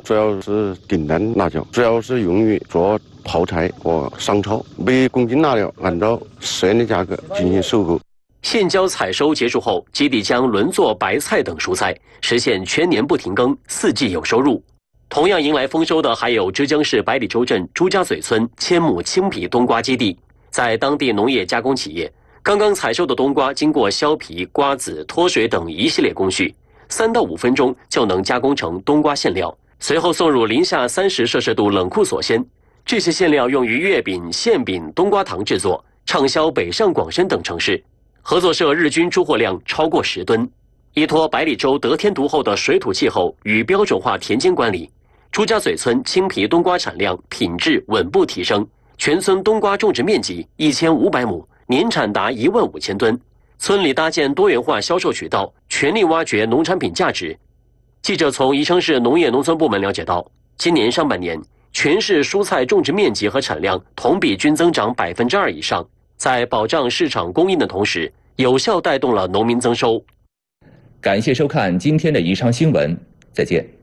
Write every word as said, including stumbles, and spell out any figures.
主要是顶南辣椒，主要是用于做泡菜和商超，每公斤辣椒按照适应的价格进行收购。 现浇采收结束后，基地将轮作白菜等蔬菜，实现全年不停耕，四季有收入。同样迎来丰收的还有浙江市百里洲镇朱家嘴村千亩青皮冬瓜基地。在当地农业加工企业，刚刚采收的冬瓜经过削皮、刮籽、脱水等一系列工序，三到五分钟就能加工成冬瓜馅料，随后送入零下三十摄氏度冷库锁鲜。这些馅料用于月饼、馅饼、冬瓜糖制作，畅销北上广深等城市。合作社日均出货量超过十吨。依托百里洲得天独厚的水土气候与标准化田间管理，朱家嘴村青皮冬瓜产量品质稳步提升，全村冬瓜种植面积一千五百亩，年产达一万五千吨。村里搭建多元化销售渠道，全力挖掘农产品价值。记者从宜昌市农业农村部门了解到，今年上半年全市蔬菜种植面积和产量同比均增长百分之二以上，在保障市场供应的同时，有效带动了农民增收。 感谢收看今天的宜昌新闻，再见。